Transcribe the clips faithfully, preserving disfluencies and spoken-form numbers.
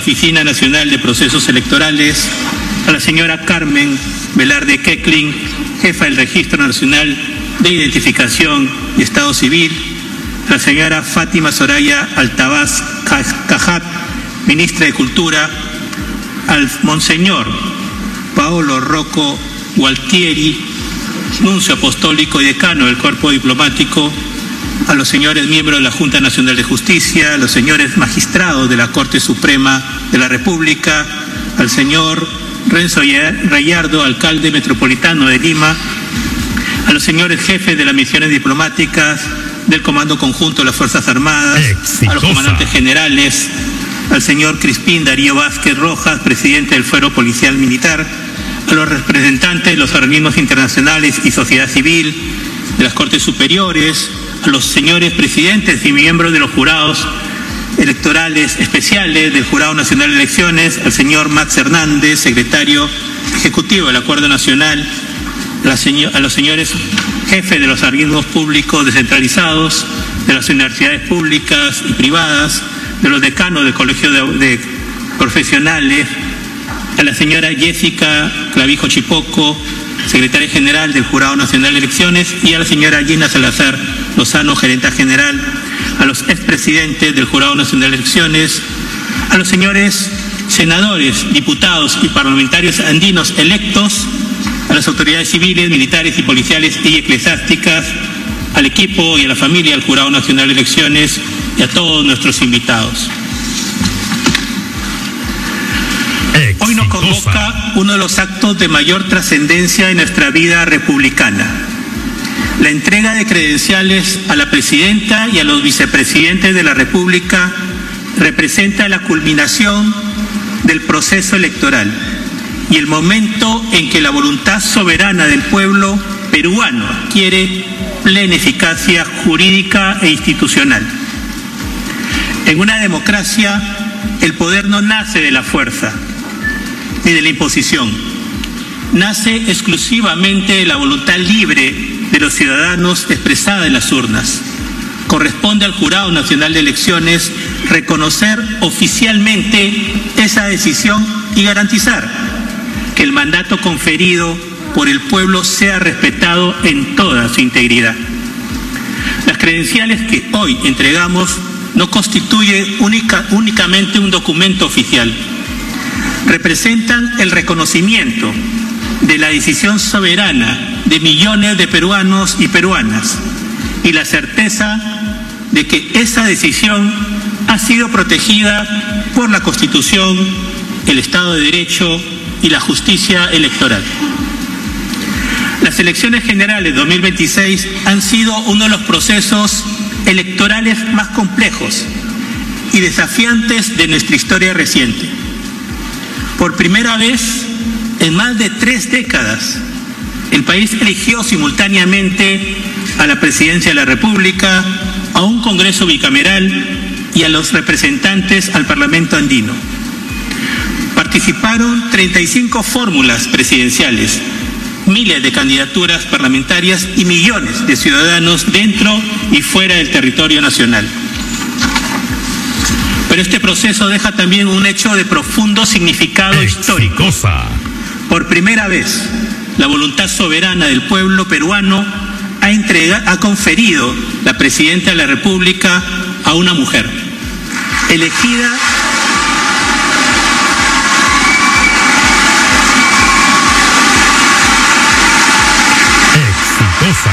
Oficina Nacional de Procesos Electorales, a la señora Carmen Velarde Keckling, jefa del Registro Nacional de Identificación y Estado Civil, a la señora Fátima Soraya Altabás Cajat, ministra de Cultura, al monseñor Paolo Rocco Gualtieri, nuncio apostólico y decano del Cuerpo Diplomático, a los señores miembros de la Junta Nacional de Justicia, a los señores magistrados de la Corte Suprema de la República, al señor Renzo Rayardo, alcalde metropolitano de Lima, a los señores jefes de las misiones diplomáticas del Comando Conjunto de las Fuerzas Armadas, Exitosa. A los comandantes generales, al señor Crispín Darío Vázquez Rojas, presidente del Fuero Policial Militar, a los representantes de los organismos internacionales y sociedad civil, de las Cortes Superiores, a los señores presidentes y miembros de los jurados electorales especiales del Jurado Nacional de Elecciones, al señor Max Hernández, secretario ejecutivo del Acuerdo Nacional, a, la señor, a los señores jefes de los organismos públicos descentralizados, de las universidades públicas y privadas, de los decanos del Colegio de, de Profesionales, a la señora Jessica Clavijo Chipoco, secretaria general del Jurado Nacional de Elecciones, y a la señora Gina Salazar Lozano, gerenta general, a los expresidentes del Jurado Nacional de Elecciones, a los señores senadores, diputados y parlamentarios andinos electos, a las autoridades civiles, militares y policiales y eclesiásticas, al equipo y a la familia del Jurado Nacional de Elecciones y a todos nuestros invitados. Exitosa. Hoy nos convoca uno de los actos de mayor trascendencia en nuestra vida republicana: la entrega de credenciales a la presidenta y a los vicepresidentes de la República representa la culminación del proceso electoral y el momento en que la voluntad soberana del pueblo peruano adquiere plena eficacia jurídica e institucional. En una democracia, el poder no nace de la fuerza ni de la imposición, nace exclusivamente de la voluntad libre de los ciudadanos expresada en las urnas. Corresponde al Jurado Nacional de Elecciones reconocer oficialmente esa decisión y garantizar que el mandato conferido por el pueblo sea respetado en toda su integridad. Las credenciales que hoy entregamos no constituyen única, únicamente un documento oficial, representan el reconocimiento de la decisión soberana de millones de peruanos y peruanas y la certeza de que esa decisión ha sido protegida por la Constitución, el Estado de Derecho y la justicia electoral. Las elecciones generales dos mil veintiséis han sido uno de los procesos electorales más complejos y desafiantes de nuestra historia reciente. Por primera vez en más de tres décadas, el país eligió simultáneamente a la Presidencia de la República, a un Congreso bicameral y a los representantes al Parlamento andino. Participaron treinta y cinco fórmulas presidenciales, miles de candidaturas parlamentarias y millones de ciudadanos dentro y fuera del territorio nacional. Pero este proceso deja también un hecho de profundo significado histórico. Por primera vez, la voluntad soberana del pueblo peruano ha, entrega, ha conferido la presidenta de la República a una mujer, elegida exitosa.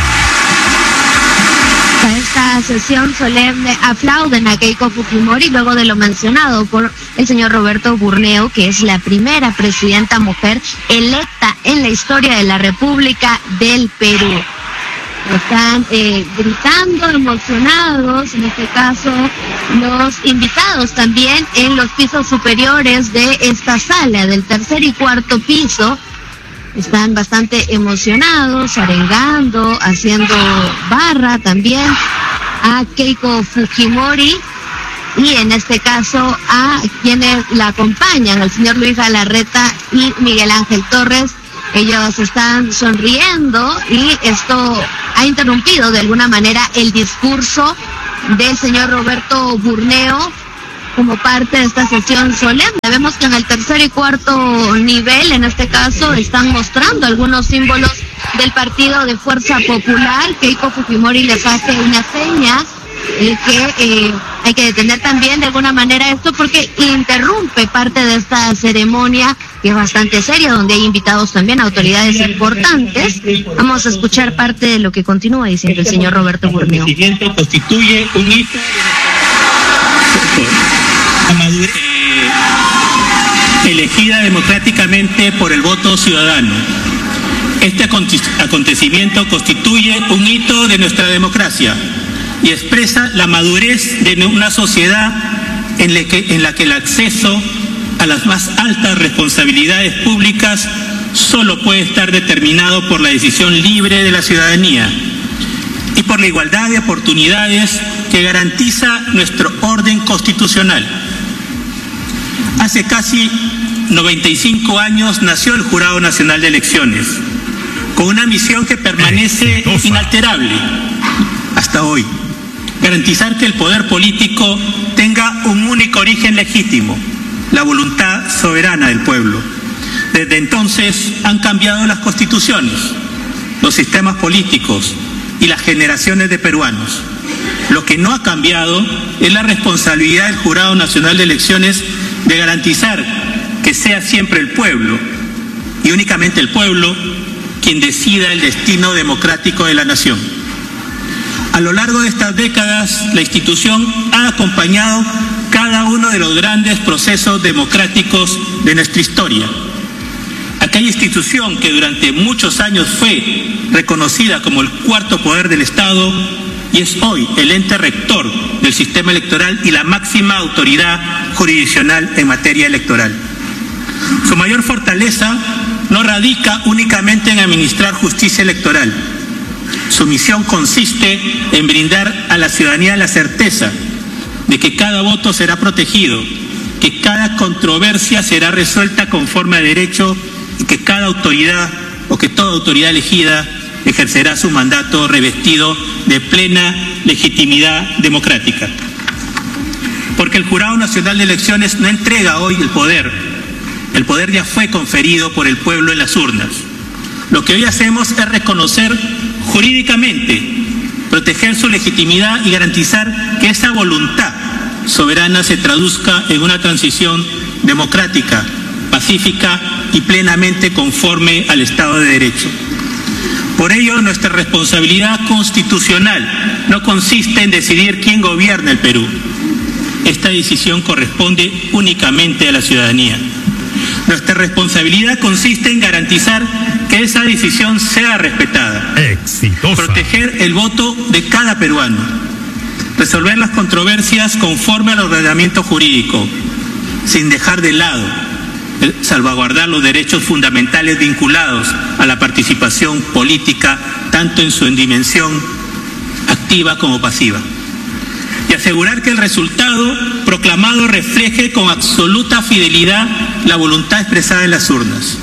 A esta sesión solemne aplauden a Keiko Fujimori luego de lo mencionado por el señor Roberto Burneo, que es la primera presidenta mujer electa en la historia de la República del Perú. Están eh, gritando, emocionados, en este caso los invitados también en los pisos superiores de esta sala, del tercer y cuarto piso. Están bastante emocionados, arengando, haciendo barra también a Keiko Fujimori y en este caso a quienes la acompañan, al señor Luis Galarreta y Miguel Ángel Torres. Ellos están sonriendo y esto ha interrumpido de alguna manera el discurso del señor Roberto Burneo, como parte de esta sesión solemne. Vemos que en el tercer y cuarto nivel, en este caso, están mostrando algunos símbolos del partido de Fuerza Popular. Keiko Fujimori les hace una seña eh, que eh, hay que detener también de alguna manera esto porque interrumpe parte de esta ceremonia que es bastante seria, donde hay invitados también autoridades importantes. Vamos a escuchar parte de lo que continúa diciendo el señor Roberto Burneo. El presidente constituye un hito de madurez eh, elegida democráticamente por el voto ciudadano. Este acontecimiento constituye un hito de nuestra democracia y expresa la madurez de una sociedad en la que, en la que el acceso a las más altas responsabilidades públicas solo puede estar determinado por la decisión libre de la ciudadanía y por la igualdad de oportunidades que garantiza nuestro orden constitucional. Hace casi noventa y cinco años nació el Jurado Nacional de Elecciones, con una misión que permanece inalterable hasta hoy: garantizar que el poder político tenga un único origen legítimo, la voluntad soberana del pueblo. Desde entonces han cambiado las constituciones, los sistemas políticos y las generaciones de peruanos. Lo que no ha cambiado es la responsabilidad del Jurado Nacional de Elecciones de garantizar que sea siempre el pueblo, y únicamente el pueblo, quien decida el destino democrático de la nación. A lo largo de estas décadas, la institución ha acompañado cada uno de los grandes procesos democráticos de nuestra historia. Aquella institución que durante muchos años fue reconocida como el cuarto poder del Estado y es hoy el ente rector del sistema electoral y la máxima autoridad jurisdiccional en materia electoral. Su mayor fortaleza no radica únicamente en administrar justicia electoral. Su misión consiste en brindar a la ciudadanía la certeza de que cada voto será protegido, que cada controversia será resuelta conforme a derecho y que cada autoridad o que toda autoridad elegida ejercerá su mandato revestido de plena legitimidad democrática. Porque el Jurado Nacional de Elecciones no entrega hoy el poder. El poder ya fue conferido por el pueblo en las urnas. Lo que hoy hacemos es reconocer jurídicamente, proteger su legitimidad y garantizar que esa voluntad soberana se traduzca en una transición democrática, pacífica y plenamente conforme al Estado de Derecho. Por ello, nuestra responsabilidad constitucional no consiste en decidir quién gobierna el Perú. Esta decisión corresponde únicamente a la ciudadanía. Nuestra responsabilidad consiste en garantizar que esa decisión sea respetada. Exitosa. Proteger el voto de cada peruano. Resolver las controversias conforme al ordenamiento jurídico, sin dejar de lado salvaguardar los derechos fundamentales vinculados a la participación política, tanto en su dimensión activa como pasiva. Y asegurar que el resultado proclamado refleje con absoluta fidelidad la voluntad expresada en las urnas.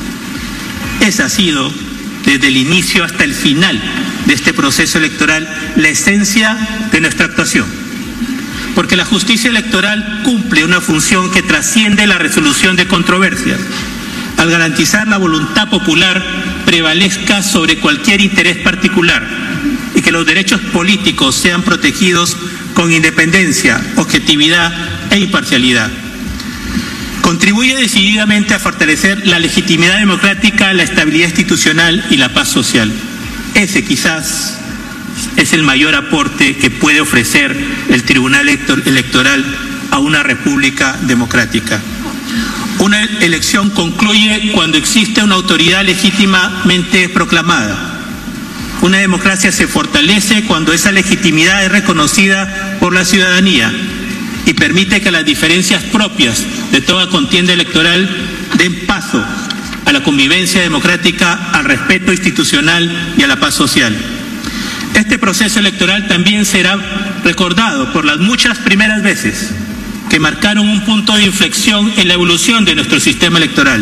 Esa ha sido, desde el inicio hasta el final de este proceso electoral, la esencia de nuestra actuación. Porque la justicia electoral cumple una función que trasciende la resolución de controversias, al garantizar la voluntad popular prevalezca sobre cualquier interés particular y que los derechos políticos sean protegidos con independencia, objetividad e imparcialidad. Contribuye decididamente a fortalecer la legitimidad democrática, la estabilidad institucional y la paz social. Ese quizás es el mayor aporte que puede ofrecer el Tribunal Electoral a una república democrática. Una elección concluye cuando existe una autoridad legítimamente proclamada. Una democracia se fortalece cuando esa legitimidad es reconocida por la ciudadanía y permite que las diferencias propias de toda contienda electoral den paso a la convivencia democrática, al respeto institucional y a la paz social. Este proceso electoral también será recordado por las muchas primeras veces que marcaron un punto de inflexión en la evolución de nuestro sistema electoral.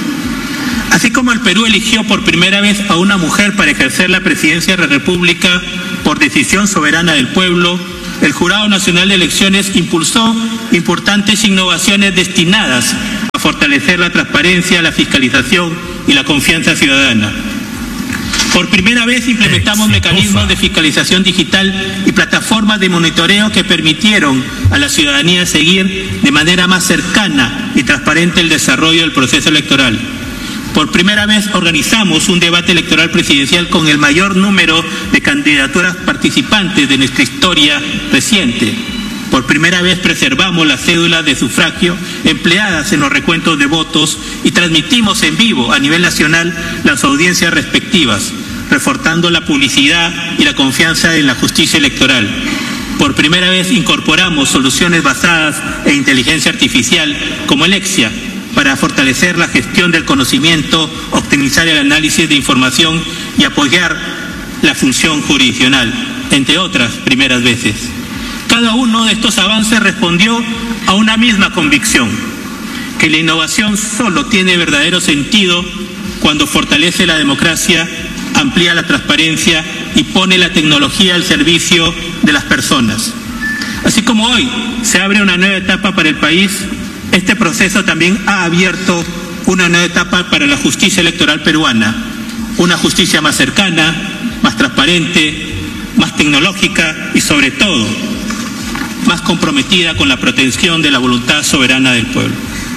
Así como el Perú eligió por primera vez a una mujer para ejercer la presidencia de la República por decisión soberana del pueblo, el Jurado Nacional de Elecciones impulsó importantes innovaciones destinadas a fortalecer la transparencia, la fiscalización y la confianza ciudadana. Por primera vez implementamos mecanismos de fiscalización digital y plataformas de monitoreo que permitieron a la ciudadanía seguir de manera más cercana y transparente el desarrollo del proceso electoral. Por primera vez organizamos un debate electoral presidencial con el mayor número de candidaturas participantes de nuestra historia reciente. Por primera vez preservamos las cédulas de sufragio empleadas en los recuentos de votos y transmitimos en vivo a nivel nacional las audiencias respectivas, reforzando la publicidad y la confianza en la justicia electoral. Por primera vez incorporamos soluciones basadas en inteligencia artificial como Alexia para fortalecer la gestión del conocimiento, optimizar el análisis de información y apoyar la función jurisdiccional, entre otras primeras veces. Cada uno de estos avances respondió a una misma convicción, que la innovación solo tiene verdadero sentido cuando fortalece la democracia, amplía la transparencia y pone la tecnología al servicio de las personas. Así como hoy se abre una nueva etapa para el país, este proceso también ha abierto una nueva etapa para la justicia electoral peruana, una justicia más cercana, más transparente, más tecnológica y sobre todo más comprometida con la protección de la voluntad soberana del pueblo.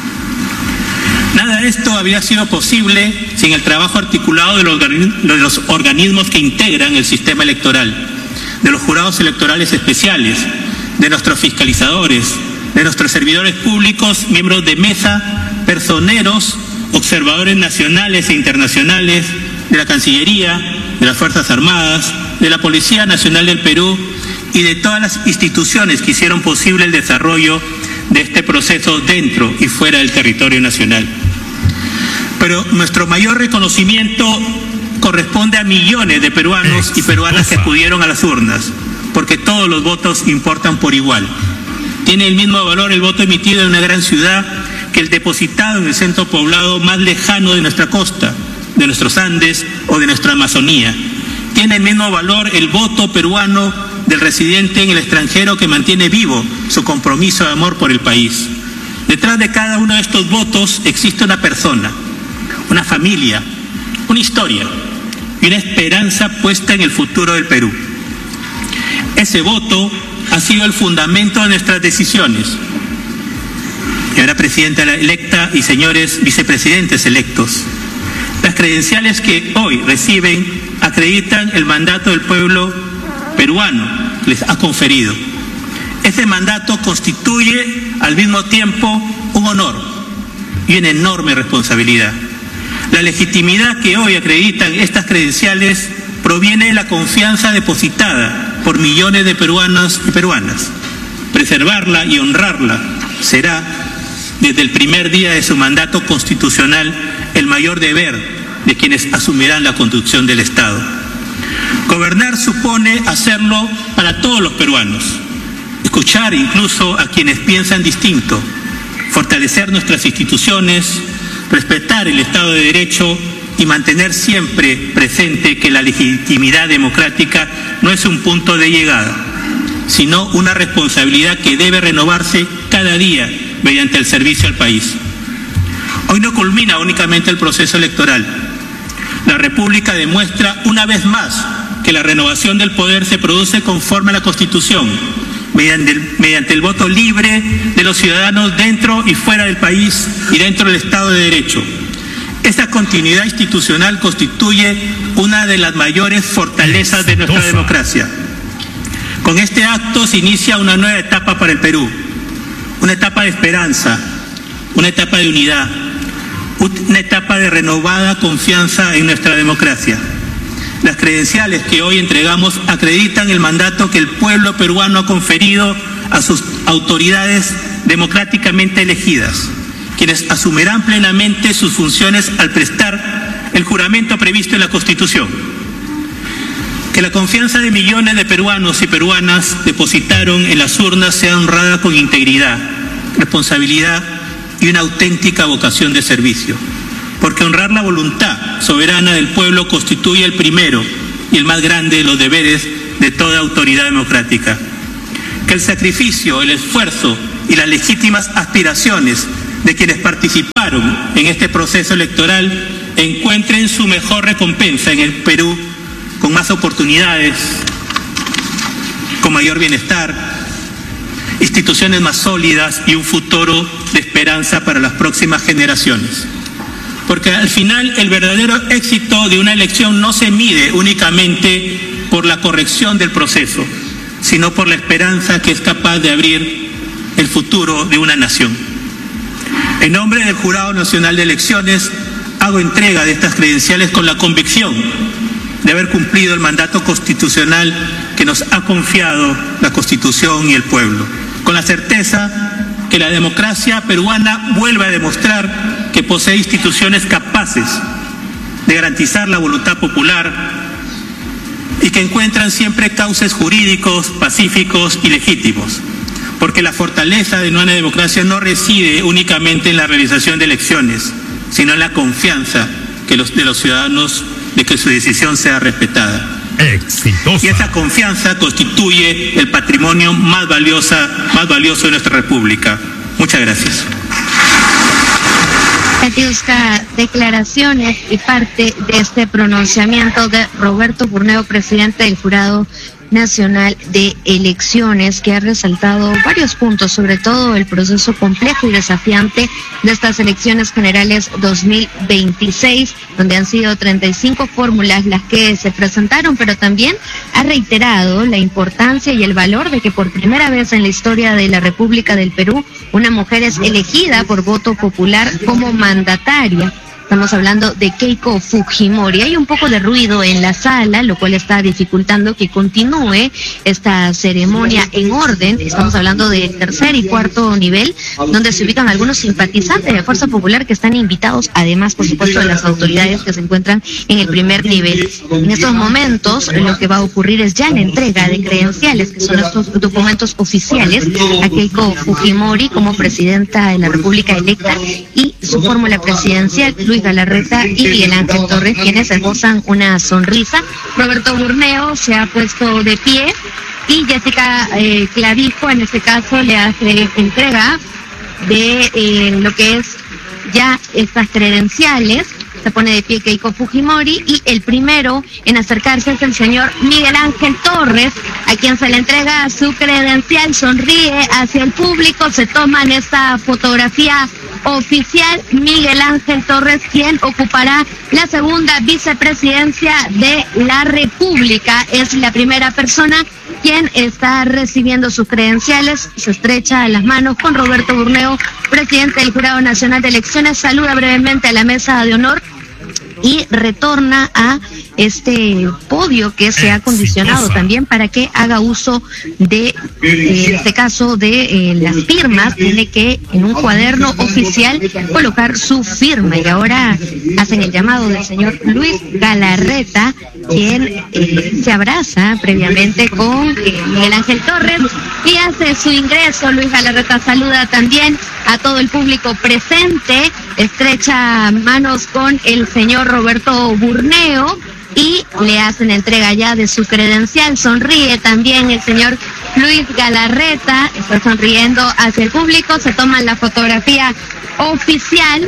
Nada de esto habría sido posible sin el trabajo articulado de los, de los organismos que integran el sistema electoral, de los jurados electorales especiales, de nuestros fiscalizadores, de nuestros servidores públicos, miembros de mesa, personeros, observadores nacionales e internacionales, de la Cancillería, de las Fuerzas Armadas, de la Policía Nacional del Perú y de todas las instituciones que hicieron posible el desarrollo de este proceso dentro y fuera del territorio nacional. Pero nuestro mayor reconocimiento corresponde a millones de peruanos y peruanas que acudieron a las urnas, porque todos los votos importan por igual. Tiene el mismo valor el voto emitido en una gran ciudad que el depositado en el centro poblado más lejano de nuestra costa, de nuestros Andes o de nuestra Amazonía. Tiene el mismo valor el voto peruano del residente en el extranjero que mantiene vivo su compromiso de amor por el país. Detrás de cada uno de estos votos existe una persona, una familia, una historia y una esperanza puesta en el futuro del Perú. Ese voto ha sido el fundamento de nuestras decisiones. Señora Presidenta electa y señores vicepresidentes electos, las credenciales que hoy reciben acreditan el mandato del pueblo peruano les ha conferido. Ese mandato constituye al mismo tiempo un honor y una enorme responsabilidad. La legitimidad que hoy acreditan estas credenciales proviene de la confianza depositada por millones de peruanos y peruanas. Preservarla y honrarla será, desde el primer día de su mandato constitucional, el mayor deber de quienes asumirán la conducción del Estado. Gobernar supone hacerlo para todos los peruanos, escuchar incluso a quienes piensan distinto, fortalecer nuestras instituciones, respetar el Estado de Derecho y mantener siempre presente que la legitimidad democrática no es un punto de llegada, sino una responsabilidad que debe renovarse cada día mediante el servicio al país. Hoy no culmina únicamente el proceso electoral. La República demuestra una vez más que la renovación del poder se produce conforme a la Constitución, mediante el, mediante el voto libre de los ciudadanos dentro y fuera del país y dentro del Estado de Derecho. Esta continuidad institucional constituye una de las mayores fortalezas de nuestra democracia. Con este acto se inicia una nueva etapa para el Perú, una etapa de esperanza, una etapa de unidad, una etapa de renovada confianza en nuestra democracia. Las credenciales que hoy entregamos acreditan el mandato que el pueblo peruano ha conferido a sus autoridades democráticamente elegidas, quienes asumirán plenamente sus funciones al prestar el juramento previsto en la Constitución. Que la confianza de millones de peruanos y peruanas depositaron en las urnas sea honrada con integridad, responsabilidad y una auténtica vocación de servicio, porque honrar la voluntad soberana del pueblo constituye el primero y el más grande de los deberes de toda autoridad democrática. Que el sacrificio, el esfuerzo y las legítimas aspiraciones de quienes participaron en este proceso electoral encuentren su mejor recompensa en el Perú, con más oportunidades, con mayor bienestar, instituciones más sólidas y un futuro de esperanza para las próximas generaciones. Porque al final el verdadero éxito de una elección no se mide únicamente por la corrección del proceso, sino por la esperanza que es capaz de abrir el futuro de una nación. En nombre del Jurado Nacional de Elecciones, hago entrega de estas credenciales con la convicción de haber cumplido el mandato constitucional que nos ha confiado la Constitución y el pueblo, con la certeza que la democracia peruana vuelve a demostrar que posee instituciones capaces de garantizar la voluntad popular y que encuentran siempre cauces jurídicos, pacíficos y legítimos, porque la fortaleza de una democracia no reside únicamente en la realización de elecciones, sino en la confianza que los, de los ciudadanos de que su decisión sea respetada. Exitosa. Y esa confianza constituye el patrimonio más valiosa, más valioso de nuestra República. Muchas gracias. Busca declaraciones y parte de este pronunciamiento de Roberto Burneo, presidente del Jurado Nacional de Elecciones, que ha resaltado varios puntos, sobre todo el proceso complejo y desafiante de estas elecciones generales dos mil veintiséis, donde han sido treinta y cinco fórmulas las que se presentaron, pero también ha reiterado la importancia y el valor de que por primera vez en la historia de la República del Perú, una mujer es elegida por voto popular como mandataria. Estamos hablando de Keiko Fujimori. Hay un poco de ruido en la sala, lo cual está dificultando que continúe esta ceremonia en orden. Estamos hablando del tercer y cuarto nivel, donde se ubican algunos simpatizantes de Fuerza Popular que están invitados, además, por supuesto, de las autoridades que se encuentran en el primer nivel. En estos momentos, lo que va a ocurrir es ya la entrega de credenciales, que son estos documentos oficiales, a Keiko Fujimori como presidenta de la República electa y su fórmula presidencial, Luis Galarreta y Miguel Ángel Torres, quienes esbozan una sonrisa. Roberto Burneo se ha puesto de pie y Jessica eh, Clavijo, en este caso, le hace entrega de eh, lo que es ya estas credenciales. Se pone de pie Keiko Fujimori y el primero en acercarse es el señor Miguel Ángel Torres, a quien se le entrega su credencial, sonríe hacia el público, se toman esta fotografía oficial. Miguel Ángel Torres, quien ocupará la segunda vicepresidencia de la República, es la primera persona quien está recibiendo sus credenciales. Se estrecha las manos con Roberto Burneo, presidente del Jurado Nacional de Elecciones, saluda brevemente a la mesa de honor y retorna a este podio que se ha condicionado también para que haga uso de, eh, en este caso, de eh, las firmas. Tiene que en un cuaderno oficial colocar su firma, y ahora hacen el llamado del señor Luis Galarreta, quien eh, se abraza previamente con eh, Miguel Ángel Torres y hace su ingreso. Luis Galarreta saluda también a todo el público presente, estrecha manos con el señor Roberto Burneo y le hacen entrega ya de su credencial. Sonríe también el señor Luis Galarreta, está sonriendo hacia el público, se toman la fotografía oficial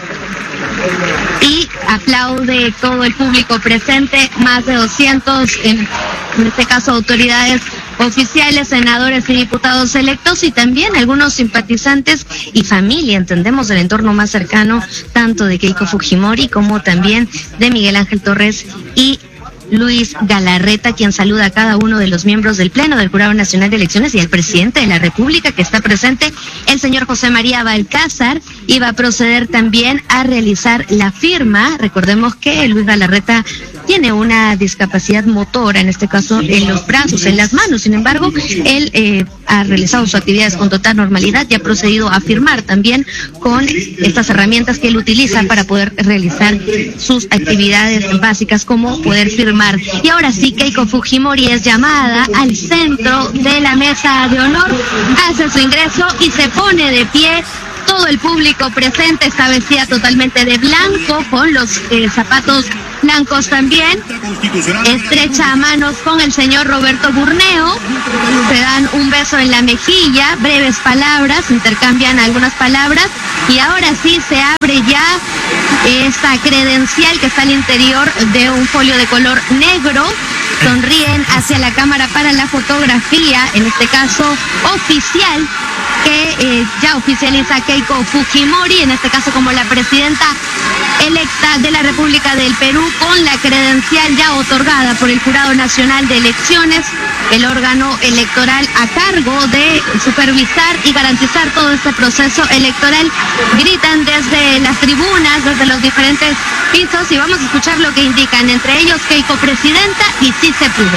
y aplaude todo el público presente, más de doscientos, en, en este caso autoridades oficiales, senadores y diputados electos, y también algunos simpatizantes y familia, entendemos, del entorno más cercano, tanto de Keiko Fujimori como también de Miguel Ángel Torres y Luis Galarreta, quien saluda a cada uno de los miembros del Pleno del Jurado Nacional de Elecciones y al presidente de la República, que está presente, el señor José María Balcázar, y va a proceder también a realizar la firma. Recordemos que Luis Galarreta tiene una discapacidad motora, en este caso en los brazos, en las manos. Sin embargo, él eh, ha realizado sus actividades con total normalidad y ha procedido a firmar también con estas herramientas que él utiliza para poder realizar sus actividades básicas, como poder firmar. Y ahora sí, Keiko Fujimori es llamada al centro de la mesa de honor, hace su ingreso y se pone de pie. Todo el público presente está vestida totalmente de blanco, con los eh, zapatos Blancos también. Estrecha manos con el señor Roberto Burneo. Se dan un beso en la mejilla, breves palabras, intercambian algunas palabras. Y ahora sí se abre ya esta credencial que está al interior de un folio de color negro. Sonríen hacia la cámara para la fotografía, en este caso oficial, que eh, ya oficializa Keiko Fujimori, en este caso como la presidenta electa de la República del Perú, con la credencial ya otorgada por el Jurado Nacional de Elecciones, el órgano electoral a cargo de supervisar y garantizar todo este proceso electoral. Gritan desde las tribunas, desde los diferentes pisos, y vamos a escuchar lo que indican, entre ellos Keiko presidenta y sí se pudo.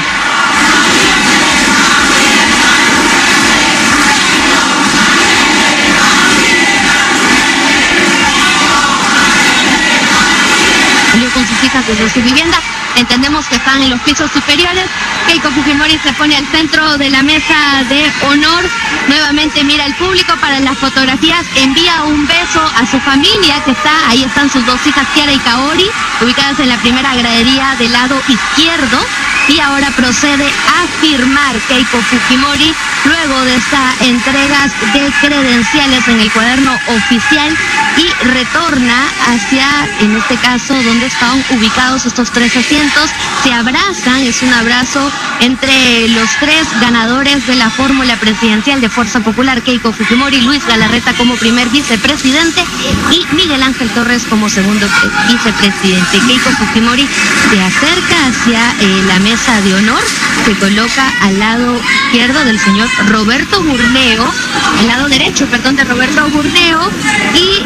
Con sus hijas desde su vivienda. Entendemos que están en los pisos superiores. Keiko Fujimori se pone al centro de la mesa de honor. Nuevamente mira al público para las fotografías. Envía un beso a su familia que está, ahí están sus dos hijas, Kiara y Kaori, ubicadas en la primera gradería del lado izquierdo. Y ahora procede a firmar Keiko Fujimori luego de esta entrega de credenciales en el cuaderno oficial, y retorna hacia, en este caso, donde están ubicados estos tres asientos. Se abrazan, es un abrazo entre los tres ganadores de la fórmula presidencial de Fuerza Popular, Keiko Fujimori, Luis Galarreta como primer vicepresidente y Miguel Ángel Torres como segundo vicepresidente. Keiko Fujimori se acerca hacia eh, la mesa de honor, se coloca al lado izquierdo del señor Roberto Burneo, al lado derecho, perdón, de Roberto Burneo, y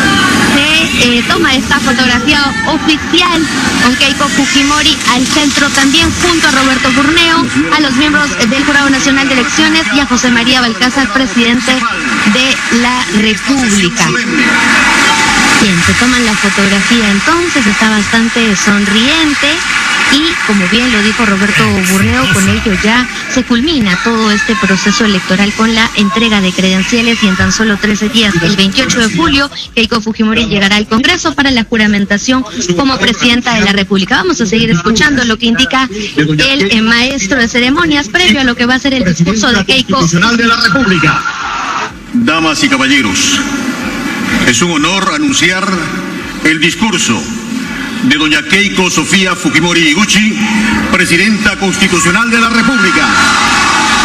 se eh, toma esta fotografía oficial con Keiko Fujimori al centro también, junto a Roberto Burneo, a los miembros del Jurado Nacional de Elecciones y a José María Balcázar, presidente de la República. Bien, se toman la fotografía entonces, está bastante sonriente y, como bien lo dijo Roberto Burneo, con ello ya se culmina todo este proceso electoral con la entrega de credenciales, y en tan solo trece días, el veintiocho de julio, Keiko Fujimori llegará al Congreso para la juramentación como presidenta de la República. Vamos a seguir escuchando lo que indica el, el maestro de ceremonias previo a lo que va a ser el discurso de Keiko. De la República. Damas y caballeros, es un honor anunciar el discurso de doña Keiko Sofía Fujimori Iguchi, presidenta constitucional de la República.